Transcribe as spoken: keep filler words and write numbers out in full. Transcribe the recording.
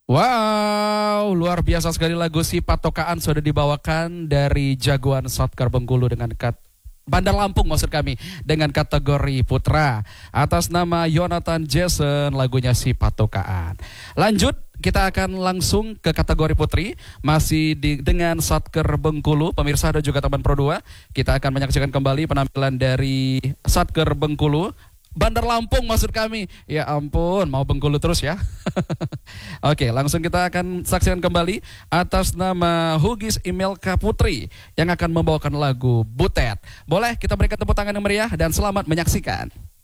Wow, luar biasa sekali lagu Si Patokaan sudah dibawakan dari Jagoan Sotker Bengkulu dengan kat Bandar Lampung maksud kami dengan kategori putra. Atas nama Yonatan Jason lagunya Si Patokaan. Lanjut kita akan langsung ke kategori putri masih di, dengan Sotker Bengkulu. Pemirsa dan juga teman Pro dua, kita akan menyaksikan kembali penampilan dari Sotker Bengkulu. Bandar Lampung maksud kami. Ya ampun, mau Bengkulu terus ya. Oke, langsung kita akan saksikan kembali atas nama Hugis Imelka Putri yang akan membawakan lagu Butet. Boleh kita berikan tepuk tangan yang meriah dan selamat menyaksikan.